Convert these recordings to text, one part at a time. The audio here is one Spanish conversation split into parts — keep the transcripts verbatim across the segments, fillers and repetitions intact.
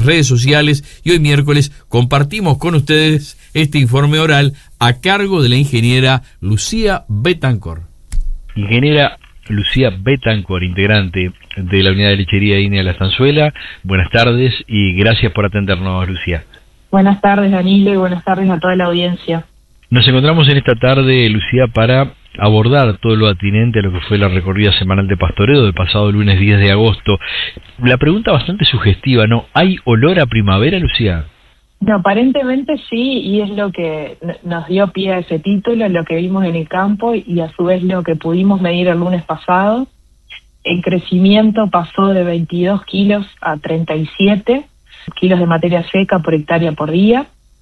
redes sociales y hoy miércoles compartimos con ustedes este informe oral a cargo de la ingeniera Lucía Betancor. Ingeniera Lucía Betancor, integrante de la unidad de lechería I N E A La Estanzuela. Buenas tardes y gracias por atendernos, Lucía. Buenas tardes, Danilo, y buenas tardes a toda la audiencia. Nos encontramos en esta tarde, Lucía, para abordar todo lo atinente a lo que fue la recorrida semanal de pastoreo del pasado lunes diez de agosto. La pregunta bastante sugestiva, ¿no? ¿Hay olor a primavera, Lucía? No, aparentemente sí, y es lo que nos dio pie a ese título, lo que vimos en el campo y a su vez lo que pudimos medir el lunes pasado. El crecimiento pasó de veintidós kilos a treinta y siete kilos de materia seca por hectárea por día.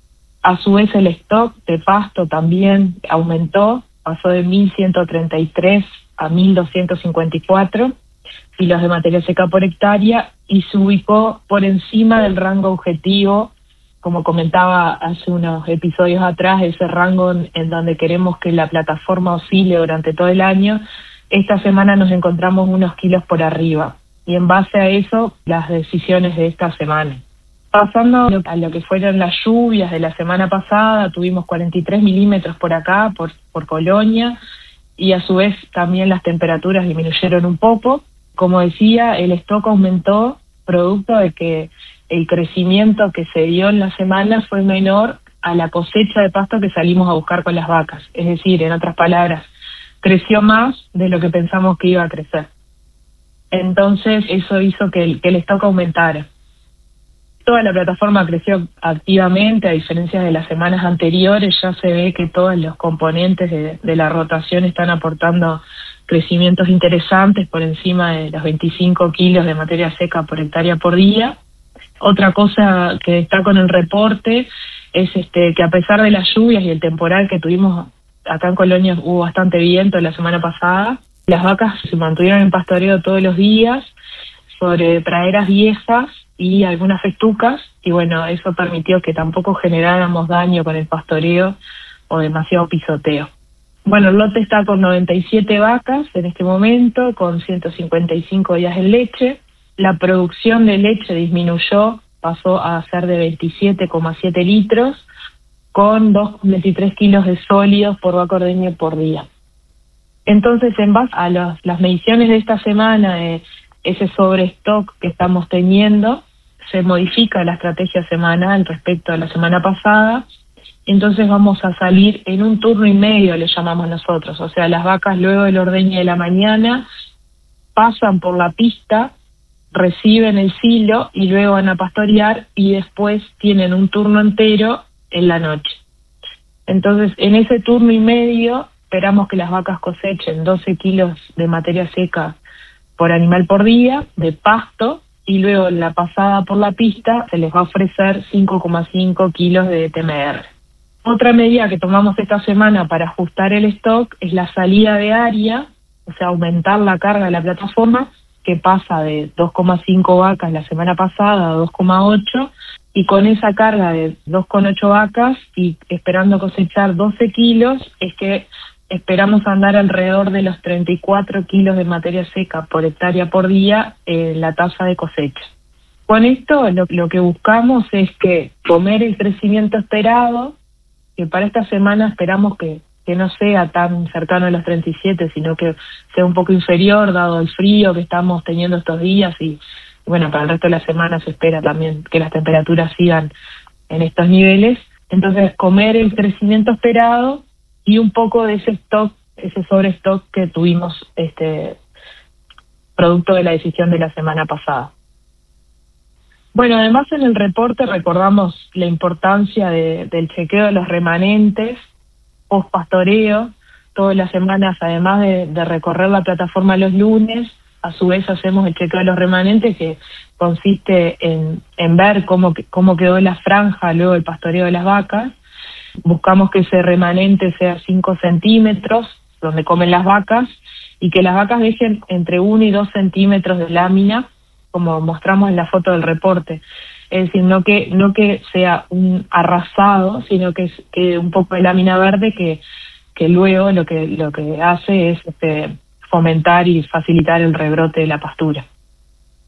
A su vez el stock de pasto también aumentó, pasó de mil ciento treinta y tres a mil doscientos cincuenta y cuatro kilos de materia seca por hectárea y se ubicó por encima del rango objetivo, como comentaba hace unos episodios atrás, ese rango en, en donde queremos que la plataforma oscile durante todo el año. Esta semana nos encontramos unos kilos por arriba y en base a eso las decisiones de esta semana. Pasando a lo que fueron las lluvias de la semana pasada, tuvimos cuarenta y tres milímetros por acá, por, por Colonia, y a su vez también las temperaturas disminuyeron un poco. Como decía, el stock aumentó producto de que el crecimiento que se dio en la semana fue menor a la cosecha de pasto que salimos a buscar con las vacas. Es decir, en otras palabras, creció más de lo que pensamos que iba a crecer. Entonces, eso hizo que el, que el stock aumentara. Toda la plataforma creció activamente, a diferencia de las semanas anteriores. Ya se ve que todos los componentes de, de la rotación están aportando crecimientos interesantes por encima de los veinticinco kilos de materia seca por hectárea por día. Otra cosa que destaco en el reporte es este que a pesar de las lluvias y el temporal que tuvimos acá en Colonia, hubo bastante viento la semana pasada, las vacas se mantuvieron en pastoreo todos los días sobre praderas viejas y algunas festucas, y bueno, eso permitió que tampoco generáramos daño con el pastoreo o demasiado pisoteo. Bueno, el lote está con noventa y siete vacas en este momento, con ciento cincuenta y cinco días en leche. La producción de leche disminuyó, pasó a ser de veintisiete coma siete litros, con dos coma veintitrés kilos de sólidos por vaca ordeña por día. Entonces, en base a los, las mediciones de esta semana, de ese sobrestock que estamos teniendo, se modifica la estrategia semanal respecto a la semana pasada. Entonces vamos a salir en un turno y medio, le llamamos nosotros. O sea, las vacas luego del ordeño de la mañana pasan por la pista, reciben el silo y luego van a pastorear y después tienen un turno entero en la noche. Entonces, en ese turno y medio esperamos que las vacas cosechen doce kilos de materia seca por animal por día, de pasto, y luego en la pasada por la pista se les va a ofrecer cinco coma cinco kilos de T M R. Otra medida que tomamos esta semana para ajustar el stock es la salida de área, o sea, aumentar la carga de la plataforma, que pasa de dos coma cinco vacas la semana pasada a dos coma ocho, y con esa carga de dos coma ocho vacas y esperando cosechar doce kilos, es que esperamos andar alrededor de los treinta y cuatro kilos de materia seca por hectárea por día en la tasa de cosecha. Con esto lo, lo que buscamos es que comer el crecimiento esperado, que para esta semana esperamos que, que no sea tan cercano a los treinta y siete, sino que sea un poco inferior dado el frío que estamos teniendo estos días y bueno, para el resto de la semana se espera también que las temperaturas sigan en estos niveles. Entonces, comer el crecimiento esperado y un poco de ese stock, ese sobrestock que tuvimos este producto de la decisión de la semana pasada. Bueno, además en el reporte recordamos la importancia de, del chequeo de los remanentes post pastoreo. Todas las semanas, además de, de recorrer la plataforma los lunes, a su vez hacemos el chequeo de los remanentes, que consiste en, en ver cómo, cómo quedó la franja luego del pastoreo de las vacas. Buscamos que ese remanente sea cinco centímetros, donde comen las vacas, y que las vacas dejen entre uno y dos centímetros de lámina, como mostramos en la foto del reporte. Es decir, no que no que sea un arrasado, sino que quede un poco de lámina verde que, que luego lo que lo que hace es este, fomentar y facilitar el rebrote de la pastura.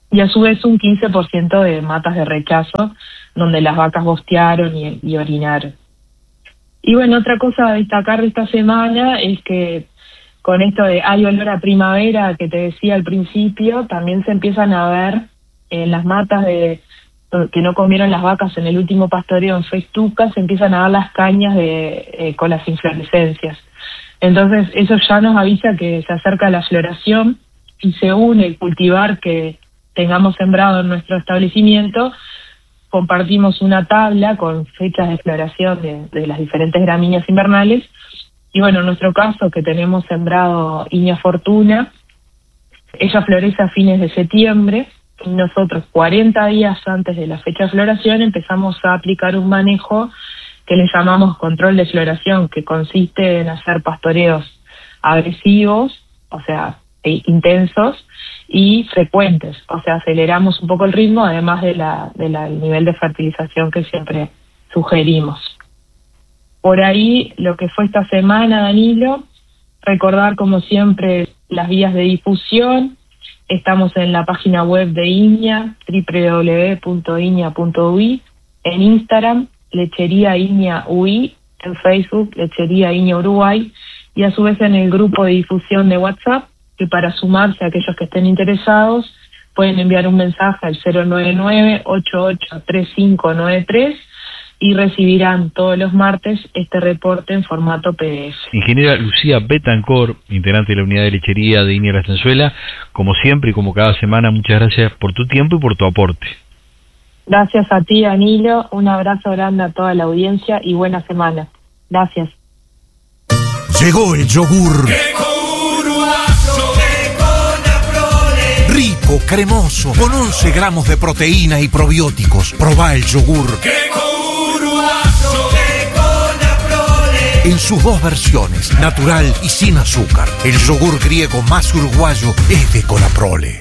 y a su vez un quince por ciento de matas de rechazo, donde las vacas bostearon y, y orinaron. Y bueno, otra cosa a destacar de esta semana es que con esto de hay olor a primavera que te decía al principio, también se empiezan a ver en las matas de que no comieron las vacas en el último pastoreo en Festuca, se empiezan a dar las cañas de eh, con las inflorescencias. Entonces eso ya nos avisa que se acerca la floración y según el cultivar que tengamos sembrado en nuestro establecimiento, compartimos una tabla con fechas de floración de, de las diferentes gramíneas invernales. Y bueno, en nuestro caso, que tenemos sembrado Iña Fortuna, ella florece a fines de septiembre, y nosotros cuarenta días antes de la fecha de floración empezamos a aplicar un manejo que le llamamos control de floración, que consiste en hacer pastoreos agresivos, o sea, e intensos, y frecuentes, o sea, aceleramos un poco el ritmo, además de la, de la, el nivel de fertilización que siempre sugerimos. Por ahí, lo que fue esta semana, Danilo, recordar como siempre las vías de difusión. Estamos en la página web de Iña, doble u doble u doble u punto iña punto u i, en Instagram, Lechería Iña U I, en Facebook, Lechería Iña Uruguay, y a su vez en el grupo de difusión de WhatsApp, que para sumarse a aquellos que estén interesados pueden enviar un mensaje al cero nueve nueve, ocho ocho tres cinco nueve tres y recibirán todos los martes este reporte en formato P D F. Ingeniera Lucía Betancor, integrante de la unidad de lechería de Iña La Estanzuela, como siempre y como cada semana, muchas gracias por tu tiempo y por tu aporte. Gracias a ti, Danilo, un abrazo grande a toda la audiencia y buena semana. Gracias. Llegó el yogur. Rico, cremoso, con once gramos de proteína y probióticos. Probá el yogur. En sus dos versiones, natural y sin azúcar. El yogur griego más uruguayo es de Conaprole.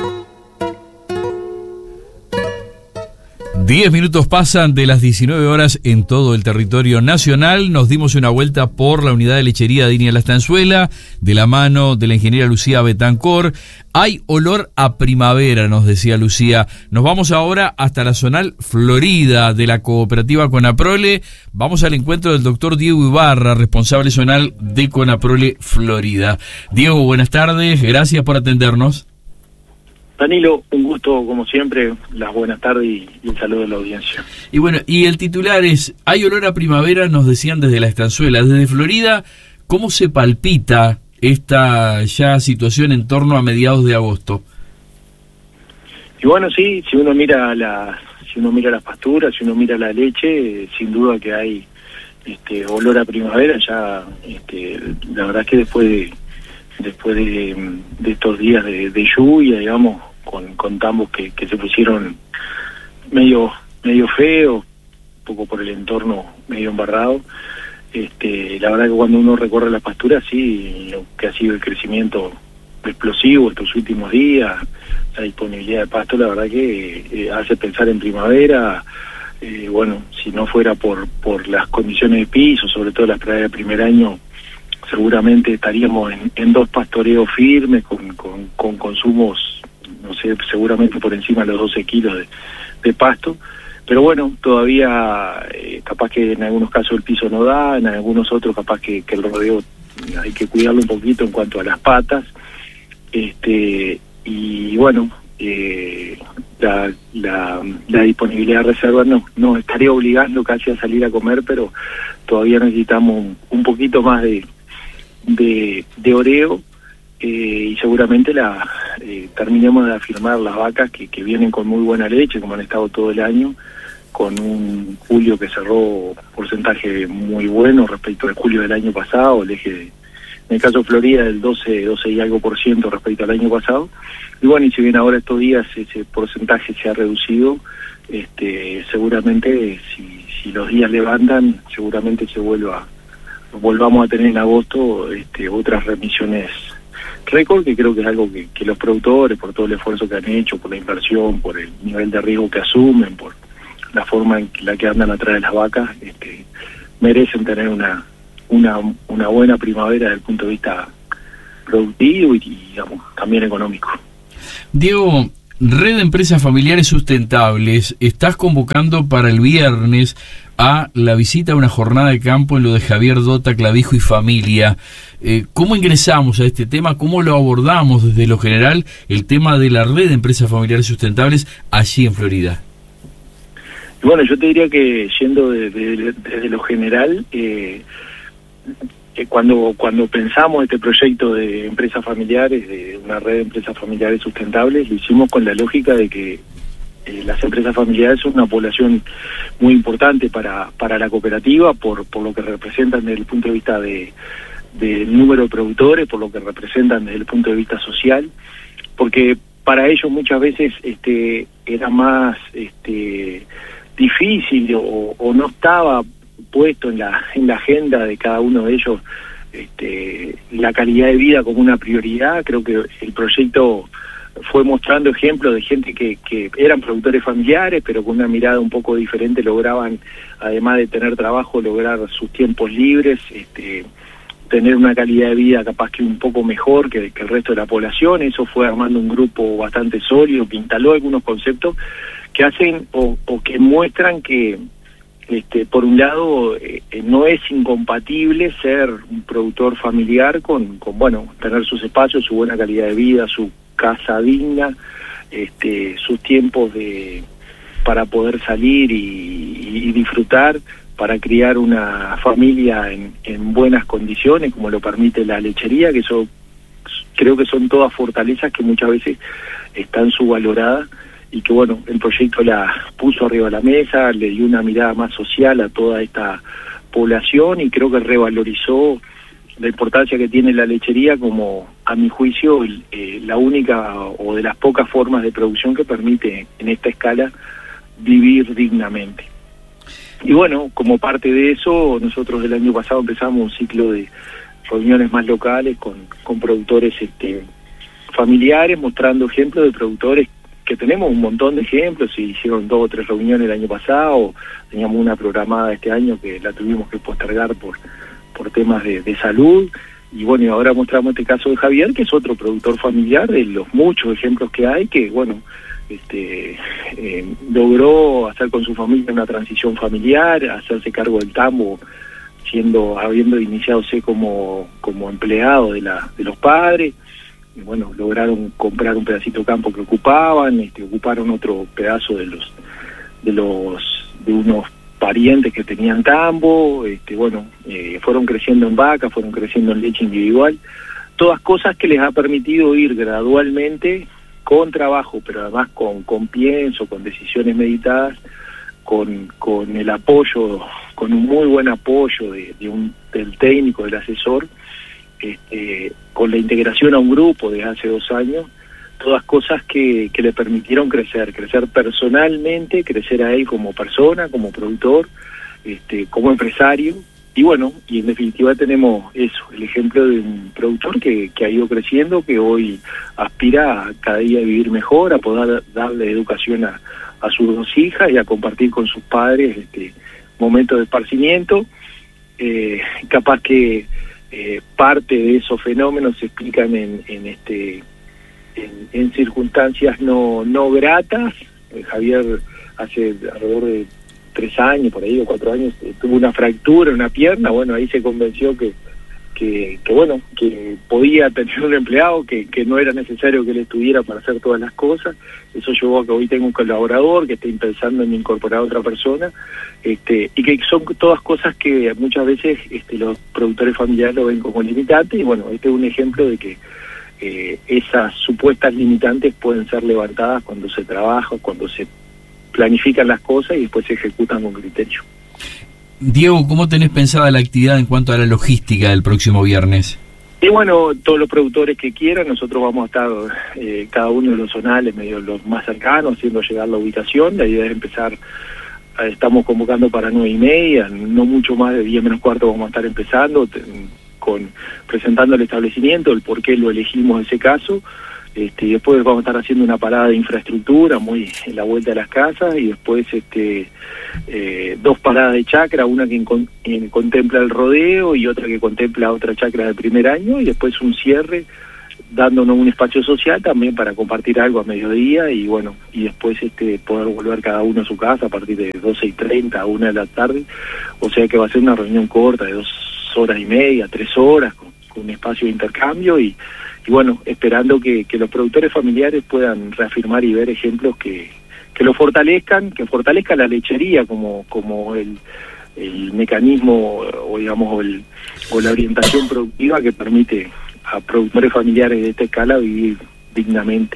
Diez minutos pasan de las diecinueve horas en todo el territorio nacional. Nos dimos una vuelta por la unidad de lechería de Iña La Estanzuela, de la mano de la ingeniera Lucía Betancor. Hay olor a primavera, nos decía Lucía. Nos vamos ahora hasta la zonal Florida de la cooperativa Conaprole. Vamos al encuentro del doctor Diego Ibarra, responsable zonal de Conaprole Florida. Diego, buenas tardes, gracias por atendernos. Danilo, un gusto como siempre, las buenas tardes y, y el saludo de la audiencia. Y bueno, y el titular es, hay olor a primavera, nos decían desde la Estanzuela. Desde Florida, ¿cómo se palpita esta ya situación en torno a mediados de agosto? Y bueno, sí, si uno mira la, si uno mira las pasturas, si uno mira la leche, eh, sin duda que hay este olor a primavera. Ya, este, la verdad es que después de después de, de estos días de, de lluvia, digamos, con, con tambos que, que se pusieron medio medio feos, un poco por el entorno medio embarrado, este, la verdad que cuando uno recorre la pastura, sí, lo que ha sido el crecimiento explosivo estos últimos días, la disponibilidad de pasto, la verdad que eh, hace pensar en primavera. Eh, bueno, si no fuera por, por las condiciones de piso, sobre todo las praderas de primer año, seguramente estaríamos en, en dos pastoreos firmes con, con, con consumos, no sé, seguramente por encima de los doce kilos de, de pasto. Pero bueno, todavía eh, capaz que en algunos casos el piso no da, en algunos otros capaz que, que el rodeo hay que cuidarlo un poquito en cuanto a las patas. este Y bueno, eh, la, la, la disponibilidad de reservas no, no estaría obligando casi a salir a comer, pero todavía necesitamos un, un poquito más de de, de oreo, eh, y seguramente la eh, terminemos de afirmar las vacas que, que vienen con muy buena leche, como han estado todo el año, con un julio que cerró porcentaje muy bueno respecto al julio del año pasado, el eje de, en el caso de Florida del doce, doce y algo por ciento respecto al año pasado. Y bueno, y si bien ahora estos días ese porcentaje se ha reducido, este seguramente si, si los días levantan, seguramente se vuelva volvamos a tener en agosto este, otras remisiones récord, que creo que es algo que, que los productores, por todo el esfuerzo que han hecho, por la inversión, por el nivel de riesgo que asumen, por la forma en la que andan atrás de las vacas, este, merecen tener una, una una buena primavera desde el punto de vista productivo y, y digamos, también económico. Diego, Red de Empresas Familiares Sustentables, estás convocando para el viernes a la visita a una jornada de campo en lo de Javier Dota, Clavijo y Familia. Eh, ¿Cómo ingresamos a este tema? ¿Cómo lo abordamos desde lo general, el tema de la Red de Empresas Familiares Sustentables allí en Florida? Bueno, yo te diría que yendo desde de, de, de lo general, eh, eh, cuando cuando pensamos este proyecto de empresas familiares, de una red de empresas familiares sustentables, lo hicimos con la lógica de que eh, las empresas familiares son una población muy importante para para la cooperativa, por por lo que representan desde el punto de vista de del número de productores, por lo que representan desde el punto de vista social, porque para ellos muchas veces este era más este difícil o, o no estaba puesto en la en la agenda de cada uno de ellos este, la calidad de vida como una prioridad. Creo que el proyecto fue mostrando ejemplos de gente que, que eran productores familiares, pero con una mirada un poco diferente lograban, además de tener trabajo, lograr sus tiempos libres, este, tener una calidad de vida capaz que un poco mejor que, que el resto de la población. Eso fue armando un grupo bastante sólido que instaló algunos conceptos que hacen o, o que muestran que este, por un lado eh, no es incompatible ser un productor familiar con, con bueno, tener sus espacios, su buena calidad de vida, su casa digna, este, sus tiempos de para poder salir y, y disfrutar, para criar una familia en, en buenas condiciones, como lo permite la lechería, que eso creo que son todas fortalezas que muchas veces están subvaloradas, y que bueno, el proyecto la puso arriba de la mesa, le dio una mirada más social a toda esta población, y creo que revalorizó la importancia que tiene la lechería como, a mi juicio, el, eh, la única o de las pocas formas de producción que permite en esta escala vivir dignamente. Y bueno, como parte de eso, nosotros el año pasado empezamos un ciclo de reuniones más locales con, con productores este, familiares, mostrando ejemplos de productores que tenemos un montón de ejemplos. Se hicieron dos o tres reuniones el año pasado, teníamos una programada este año que la tuvimos que postergar por por temas de, de salud, y bueno, y ahora mostramos este caso de Javier, que es otro productor familiar de los muchos ejemplos que hay, que bueno, este eh, logró hacer con su familia una transición familiar, hacerse cargo del tambo, siendo habiendo iniciadose como como empleado de la de los padres. Y bueno, lograron comprar un pedacito de campo que ocupaban, este, ocuparon otro pedazo de los de los de unos parientes que tenían tambo, este, bueno, eh, fueron creciendo en vaca, fueron creciendo en leche individual, todas cosas que les ha permitido ir gradualmente, con trabajo, pero además con, con pienso, con decisiones meditadas, con, con el apoyo, con un muy buen apoyo de, de un, del técnico, del asesor, este, con la integración a un grupo de hace dos años, todas cosas que, que le permitieron crecer, crecer personalmente, crecer a él como persona, como productor, este, como empresario, y bueno, y en definitiva tenemos eso, el ejemplo de un productor que, que ha ido creciendo, que hoy aspira a cada día a vivir mejor, a poder darle educación a, a sus dos hijas y a compartir con sus padres este, momentos de esparcimiento. Eh, capaz que eh, parte de esos fenómenos se explican en, en este En, en circunstancias no no gratas. eh, Javier hace alrededor de tres años, por ahí, o cuatro años, eh, tuvo una fractura en una pierna. Bueno, ahí se convenció que que, que bueno, que podía tener un empleado, que, que no era necesario que él estuviera para hacer todas las cosas. Eso llevó a que hoy tenga un colaborador que esté pensando en incorporar a otra persona, este, y que son todas cosas que muchas veces este, los productores familiares lo ven como limitantes, y bueno, este es un ejemplo de que Eh, esas supuestas limitantes pueden ser levantadas cuando se trabaja, cuando se planifican las cosas y después se ejecutan con criterio. Diego, ¿cómo tenés pensada la actividad en cuanto a la logística del próximo viernes? Y bueno, todos los productores que quieran, nosotros vamos a estar eh, cada uno de los zonales, medio los más cercanos, haciendo llegar la ubicación. La idea es empezar, eh, estamos convocando para nueve y media, no mucho más de diez menos cuarto vamos a estar empezando, con presentando el establecimiento, el por qué lo elegimos en ese caso, este, y después vamos a estar haciendo una parada de infraestructura muy en la vuelta de las casas, y después este eh, dos paradas de chacra, una que en, en, contempla el rodeo y otra que contempla otra chacra de primer año, y después un cierre dándonos un espacio social también para compartir algo a mediodía y bueno, y después este poder volver cada uno a su casa a partir de doce y treinta a una de la tarde, o sea que va a ser una reunión corta de dos horas y media, tres horas, con, con un espacio de intercambio y, y bueno, esperando que, que los productores familiares puedan reafirmar y ver ejemplos que, que lo fortalezcan, que fortalezca la lechería como, como el el mecanismo o digamos o, el, o la orientación productiva que permite a productores familiares de esta escala vivir dignamente.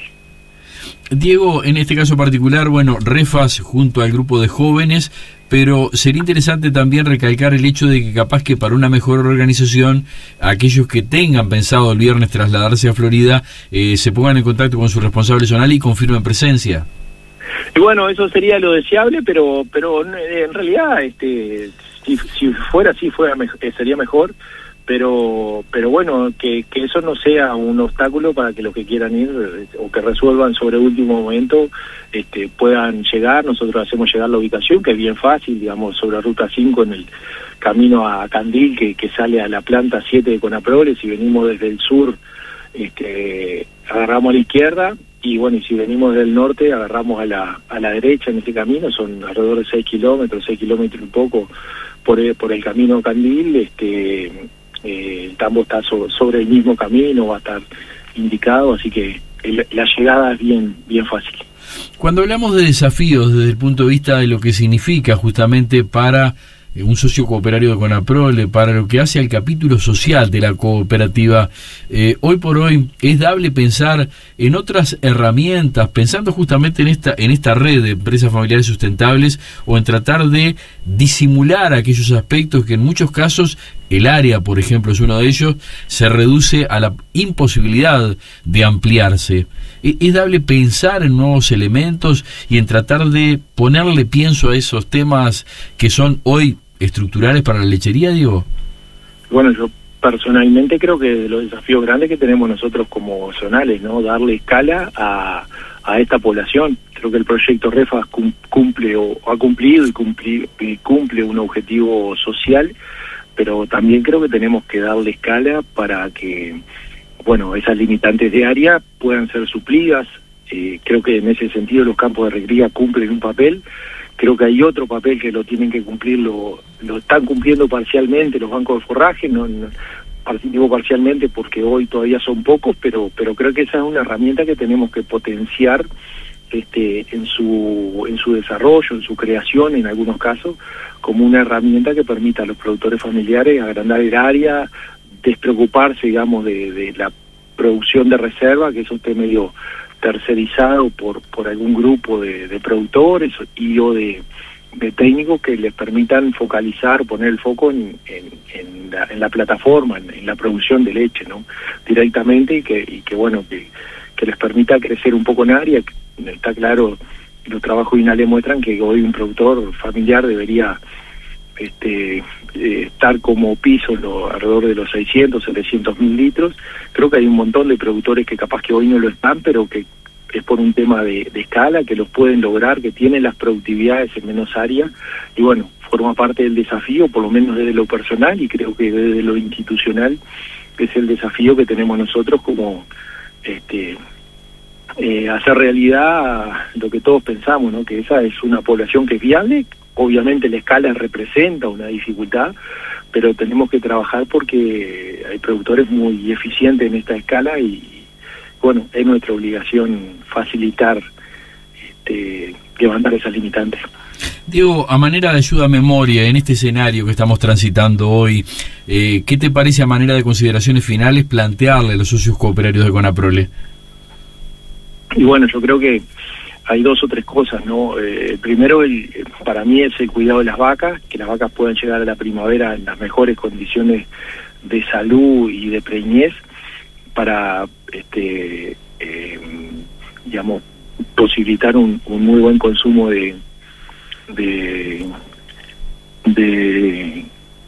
Diego, en este caso particular, bueno, Refas junto al grupo de jóvenes, pero sería interesante también recalcar el hecho de que capaz que para una mejor organización, aquellos que tengan pensado el viernes trasladarse a Florida, eh, se pongan en contacto con su responsable zonal y confirmen presencia. Y bueno, eso sería lo deseable, pero pero en realidad este si, si fuera así fuera sería mejor, pero pero bueno, que, que eso no sea un obstáculo para que los que quieran ir o que resuelvan sobre último momento este puedan llegar. Nosotros hacemos llegar la ubicación, que es bien fácil, digamos, sobre Ruta cinco en el camino a Candil, que, que sale a la planta siete de Conaproles, y venimos desde el sur, este agarramos a la izquierda, y bueno, y si venimos del norte, agarramos a la a la derecha en ese camino, son alrededor de seis kilómetros, seis kilómetros y poco por el, por el camino Candil. Este eh, el tambo está so, sobre el mismo camino, va a estar indicado, así que el, la llegada es bien, bien fácil. Cuando hablamos de desafíos desde el punto de vista de lo que significa justamente para un socio cooperario de Conaprole, para lo que hace al capítulo social de la cooperativa, eh, hoy por hoy es dable pensar en otras herramientas, pensando justamente en esta en esta red de empresas familiares sustentables, o en tratar de disimular aquellos aspectos que en muchos casos, el área por ejemplo es uno de ellos, se reduce a la imposibilidad de ampliarse. Es dable pensar en nuevos elementos y en tratar de ponerle pienso a esos temas que son hoy estructurales para la lechería, Diego. Bueno, yo personalmente creo que de los desafíos grandes que tenemos nosotros como zonales, ¿no? Darle escala a, a esta población. Creo que el proyecto Refas cumple o ha cumplido y cumple, y cumple un objetivo social, pero también creo que tenemos que darle escala para que, bueno, esas limitantes de área puedan ser suplidas. Eh, creo que en ese sentido los campos de recría cumplen un papel. Creo que hay otro papel que lo tienen que cumplir, lo, lo están cumpliendo parcialmente los bancos de forraje, no, no digo parcialmente porque hoy todavía son pocos, pero pero creo que esa es una herramienta que tenemos que potenciar este en su en su desarrollo, en su creación en algunos casos, como una herramienta que permita a los productores familiares agrandar el área, despreocuparse, digamos, de, de la producción de reserva, que eso esté medio tercerizado por por algún grupo de, de productores y o de, de técnicos que les permitan focalizar, poner el foco en, en, en, la, en la plataforma, en, en la producción de leche, ¿no? Directamente, y que, y que bueno, que, que les permita crecer un poco en área. Está claro, los trabajos INALE muestran que hoy un productor familiar debería este eh, estar como piso lo, alrededor de los seiscientos, setecientos mil litros. Creo que hay un montón de productores que capaz que hoy no lo están, pero que es por un tema de, de escala, que los pueden lograr, que tienen las productividades en menos área, y bueno, forma parte del desafío, por lo menos desde lo personal, y creo que desde lo institucional es el desafío que tenemos nosotros como este eh, hacer realidad lo que todos pensamos, ¿no? Que esa es una población que es viable. Obviamente la escala representa una dificultad, pero tenemos que trabajar porque hay productores muy eficientes en esta escala y, bueno, es nuestra obligación facilitar, este, levantar esas limitantes. Diego, a manera de ayuda a memoria, en este escenario que estamos transitando hoy, eh, ¿qué te parece a manera de consideraciones finales plantearle a los socios cooperarios de Conaprole? Y bueno, yo creo que hay dos o tres cosas, ¿no? Eh, primero, el, para mí es el cuidado de las vacas, que las vacas puedan llegar a la primavera en las mejores condiciones de salud y de preñez para, este, eh, digamos, posibilitar un, un muy buen consumo de, de, de,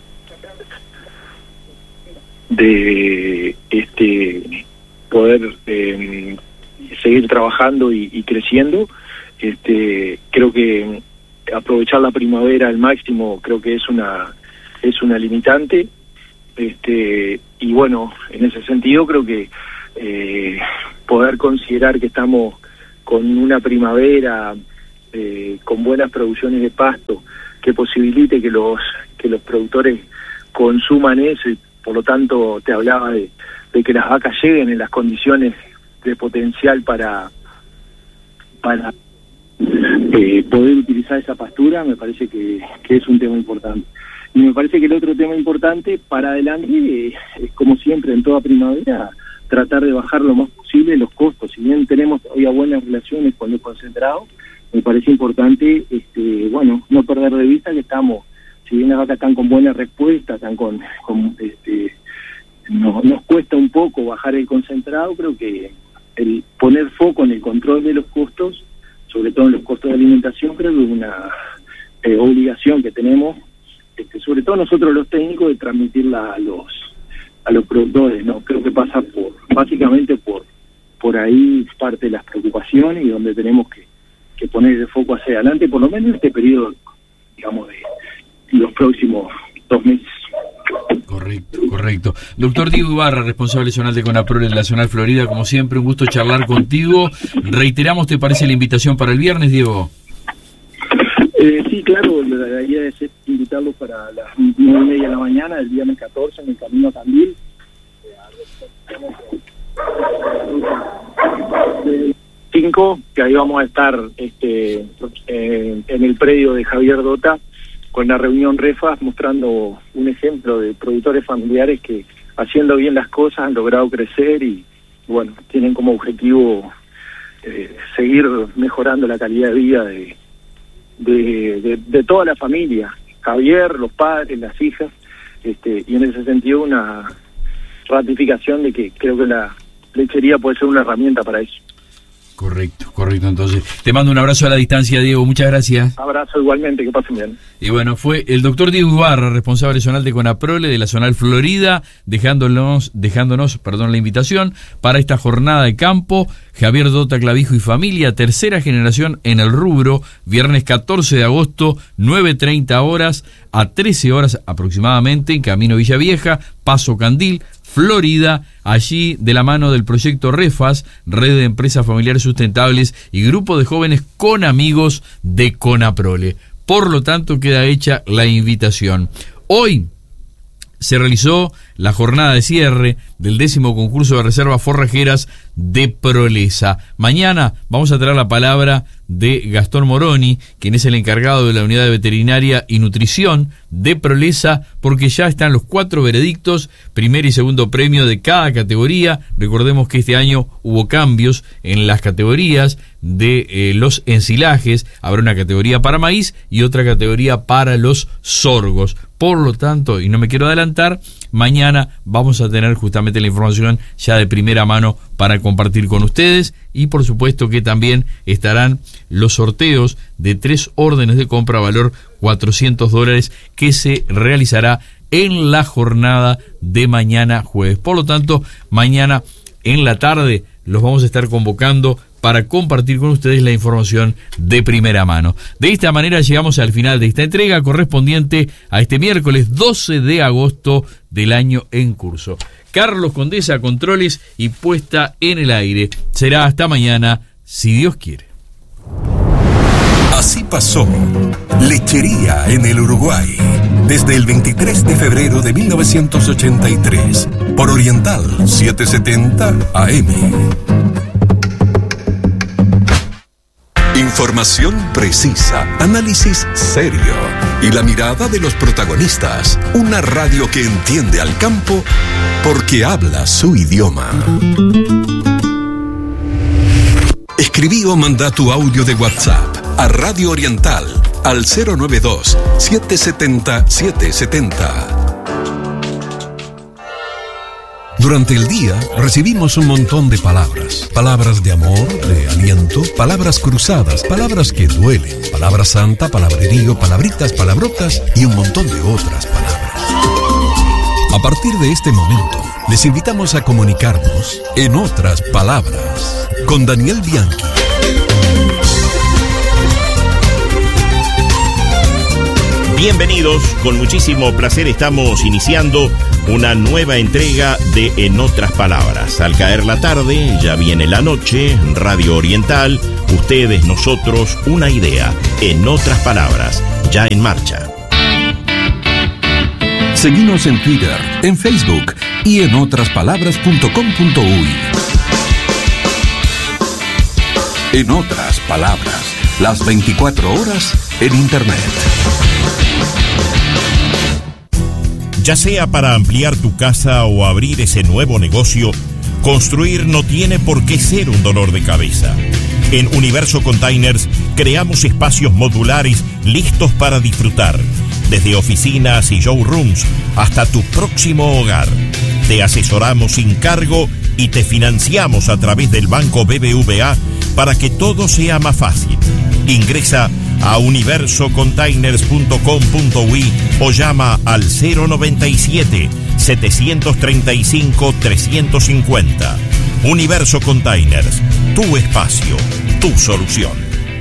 de, este, poder eh, seguir trabajando y, y creciendo. Este, creo que aprovechar la primavera al máximo creo que es una es una limitante. Este, y bueno, en ese sentido creo que eh, poder considerar que estamos con una primavera eh, con buenas producciones de pasto que posibilite que los que los productores consuman eso, y por lo tanto te hablaba de, de que las vacas lleguen en las condiciones de potencial para para eh, poder utilizar esa pastura, me parece que, que es un tema importante. Y me parece que el otro tema importante para adelante eh, es, como siempre en toda primavera, tratar de bajar lo más posible los costos. Si bien tenemos todavía buenas relaciones con el concentrado, me parece importante, este, bueno, no perder de vista que estamos, si bien las vacas están con buena respuesta, están con, con este, no, nos cuesta un poco bajar el concentrado. Creo que el poner foco en el control de los costos, sobre todo en los costos de alimentación, creo que es una eh, obligación que tenemos, este, sobre todo nosotros los técnicos, de transmitirla a los a los productores, ¿no? Creo que pasa por básicamente por por ahí parte de las preocupaciones, y donde tenemos que, que poner el foco hacia adelante, por lo menos en este periodo, digamos, de los próximos dos meses. Correcto, correcto. Doctor Diego Ibarra, responsable zonal de CONAPROLE en la Zonal Florida, como siempre, un gusto charlar contigo. Reiteramos, ¿te parece la invitación para el viernes, Diego? Eh, sí, claro, la idea es invitarlos para las nueve y media de la mañana, el viernes catorce, en el Camino a Candil. cinco, que ahí vamos a estar este, eh, en el predio de Javier Dota, con la reunión REFAS, mostrando un ejemplo de productores familiares que, haciendo bien las cosas, han logrado crecer y, bueno, tienen como objetivo eh, seguir mejorando la calidad de vida de, de, de, de toda la familia, Javier, los padres, las hijas, este, y en ese sentido una ratificación de que creo que la lechería puede ser una herramienta para eso. Correcto, correcto. Entonces, te mando un abrazo a la distancia, Diego. Muchas gracias. Abrazo igualmente, que pasen bien. Y bueno, fue el doctor Diego Ibarra, responsable zonal de CONAPROLE de la Zonal Florida, dejándonos, dejándonos, perdón, la invitación para esta jornada de campo. Javier Dota Clavijo y familia, tercera generación en el rubro, viernes catorce de agosto, nueve treinta horas a trece horas aproximadamente, en Camino Villavieja, Paso Candil, Florida, allí de la mano del proyecto REFAS, Red de Empresas Familiares Sustentables, y grupo de jóvenes con amigos de CONAPROLE. Por lo tanto, queda hecha la invitación. Hoy se realizó la jornada de cierre del décimo concurso de reservas forrajeras de Prolesa. Mañana vamos a traer la palabra de Gastón Moroni, quien es el encargado de la unidad de veterinaria y nutrición de Prolesa, porque ya están los cuatro veredictos, primer y segundo premio de cada categoría. Recordemos que este año hubo cambios en las categorías de eh, los ensilajes. Habrá una categoría para maíz y otra categoría para los sorgos. Por lo tanto, y no me quiero adelantar, mañana vamos a tener justamente la información ya de primera mano para compartir con ustedes, y por supuesto que también estarán los sorteos de tres órdenes de compra valor cuatrocientos dólares que se realizará en la jornada de mañana jueves. Por lo tanto, mañana en la tarde los vamos a estar convocando para compartir con ustedes la información de primera mano. De esta manera llegamos al final de esta entrega correspondiente a este miércoles doce de agosto del año en curso. Carlos Condesa, controles y puesta en el aire. Será hasta mañana, si Dios quiere. Así pasó Lechería en el Uruguay. Desde el veintitrés de febrero de mil novecientos ochenta y tres, por Oriental setecientos setenta A M. Información precisa, análisis serio y la mirada de los protagonistas. Una radio que entiende al campo porque habla su idioma. Escribí o manda tu audio de WhatsApp a Radio Oriental al cero nueve dos, siete siete cero, siete siete cero. Durante el día recibimos un montón de palabras. Palabras de amor, de aliento, palabras cruzadas, palabras que duelen, palabra santa, palabrerío, palabritas, palabrotas y un montón de otras palabras. A partir de este momento, les invitamos a comunicarnos en otras palabras con Daniel Bianchi. Bienvenidos, con muchísimo placer estamos iniciando una nueva entrega de En Otras Palabras. Al caer la tarde, ya viene la noche, Radio Oriental, ustedes, nosotros, una idea. En Otras Palabras, ya en marcha. Seguimos en Twitter, en Facebook y en otras palabras punto com punto uy. En Otras Palabras, las veinticuatro horas en Internet. Ya sea para ampliar tu casa o abrir ese nuevo negocio, construir no tiene por qué ser un dolor de cabeza. En Universo Containers creamos espacios modulares listos para disfrutar, desde oficinas y showrooms hasta tu próximo hogar. Te asesoramos sin cargo y te financiamos a través del Banco B B V A para que todo sea más fácil. Ingresa a universo containers punto com punto uy o llama al cero noventa y siete, setecientos treinta y cinco, trescientos cincuenta. Universo Containers, tu espacio, tu solución.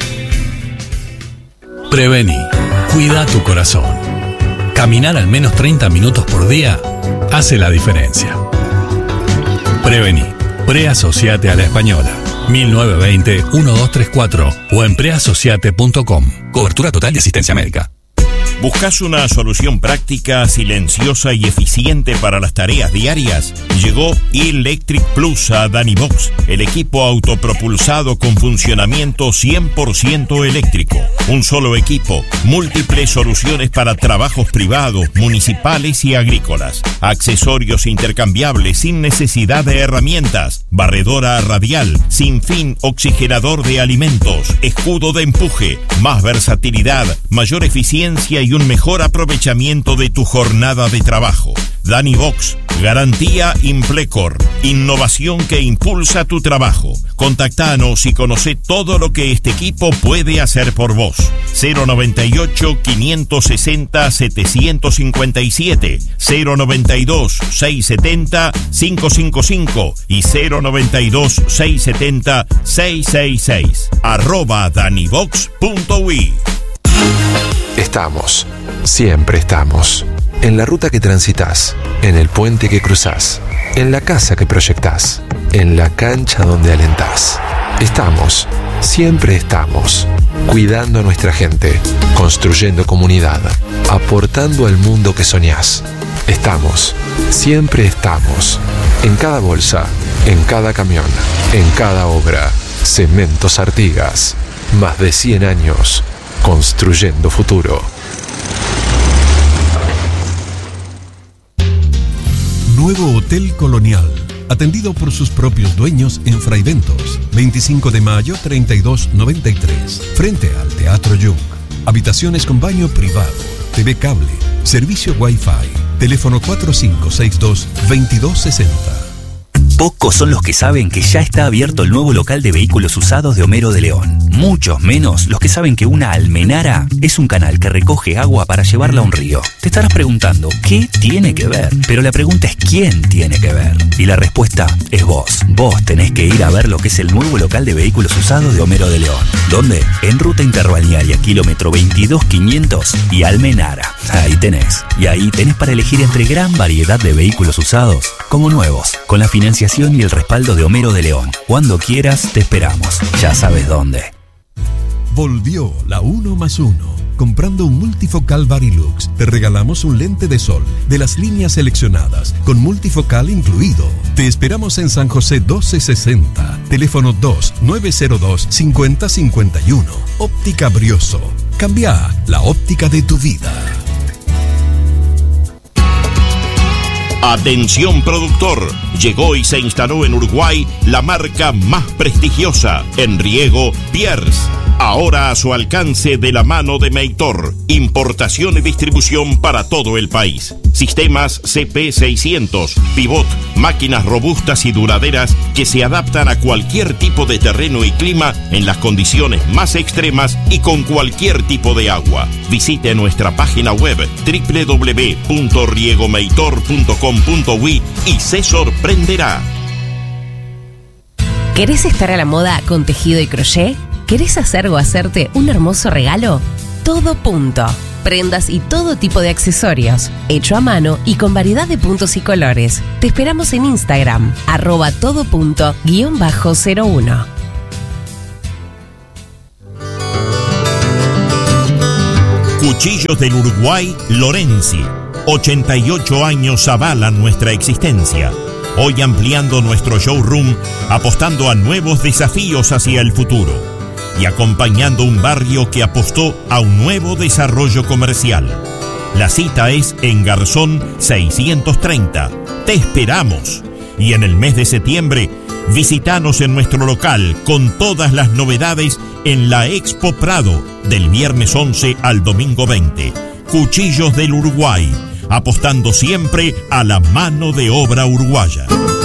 Prevení, cuida tu corazón. Caminar al menos treinta minutos por día hace la diferencia. Prevení, preasociate a la Española. mil novecientos veinte, doce treinta y cuatro o en preasociate punto com. Cobertura total de asistencia médica. ¿Buscas una solución práctica, silenciosa y eficiente para las tareas diarias? Llegó Electric Plus a Danivox, el equipo autopropulsado con funcionamiento cien por ciento eléctrico. Un solo equipo, múltiples soluciones para trabajos privados, municipales y agrícolas. Accesorios intercambiables sin necesidad de herramientas. Barredora radial, sin fin, oxigenador de alimentos, escudo de empuje, más versatilidad, mayor eficiencia y y un mejor aprovechamiento de tu jornada de trabajo. Danivox, garantía Implecor, innovación que impulsa tu trabajo. Contactanos y conoce todo lo que este equipo puede hacer por vos. cero noventa y ocho, quinientos sesenta, setecientos cincuenta y siete, cero noventa y dos, seiscientos setenta, quinientos cincuenta y cinco y cero noventa y dos, seiscientos setenta, seiscientos sesenta y seis. Arroba danivox punto uy. Estamos, siempre estamos. En la ruta que transitas, en el puente que cruzás, en la casa que proyectás, en la cancha donde alentás. Estamos, siempre estamos. Cuidando a nuestra gente, construyendo comunidad, aportando al mundo que soñás. Estamos, siempre estamos. En cada bolsa, en cada camión, en cada obra. Cementos Artigas. Más de cien años. Construyendo futuro. Nuevo Hotel Colonial, atendido por sus propios dueños en Fraiventos, veinticinco de mayo, treinta y dos noventa y tres, frente al Teatro Jung. Habitaciones con baño privado, T V cable, servicio Wi-Fi, teléfono cuatro cinco seis dos, veintidós sesenta. Pocos son los que saben que ya está abierto el nuevo local de vehículos usados de Homero de León. Muchos menos los que saben que una almenara es un canal que recoge agua para llevarla a un río. Te estarás preguntando, ¿qué tiene que ver? Pero la pregunta es ¿quién tiene que ver? Y la respuesta es vos. Vos tenés que ir a ver lo que es el nuevo local de vehículos usados de Homero de León. ¿Dónde? En Ruta Interbalnearia, kilómetro veintidós quinientos y Almenara. Ahí tenés. Y ahí tenés para elegir entre gran variedad de vehículos usados como nuevos, con la financiación y el respaldo de Homero de León. Cuando quieras, te esperamos. Ya sabes dónde. Volvió la uno más uno. Comprando un multifocal Varilux, te regalamos un lente de sol de las líneas seleccionadas, con multifocal incluido. Te esperamos en San José doce sesenta. Teléfono dos nueve cero dos, cinco cero cinco uno. Óptica Brioso. Cambia la óptica de tu vida. Atención productor, llegó y se instaló en Uruguay la marca más prestigiosa en riego, Pierce. Ahora a su alcance de la mano de Meitor. Importación y distribución para todo el país. Sistemas C P seiscientos, pivot, máquinas robustas y duraderas que se adaptan a cualquier tipo de terreno y clima en las condiciones más extremas y con cualquier tipo de agua. Visite nuestra página web doble u doble u doble u punto riegomeitor punto com punto uy y se sorprenderá. ¿Querés estar a la moda con tejido y crochet? ¿Querés hacer o hacerte un hermoso regalo? Todo Punto. prendas y todo tipo de accesorios. Hecho a mano y con variedad de puntos y colores. Te esperamos en Instagram, arroba todo punto guión bajo cero uno. Cuchillos del Uruguay, Lorenzi. ochenta y ocho años avalan nuestra existencia. Hoy ampliando nuestro showroom, apostando a nuevos desafíos hacia el futuro y acompañando un barrio que apostó a un nuevo desarrollo comercial. La cita es en Garzón seiscientos treinta. Te esperamos. Y en el mes de septiembre, visítanos en nuestro local con todas las novedades en la Expo Prado del viernes once al domingo veinte. Cuchillos del Uruguay, apostando siempre a la mano de obra uruguaya.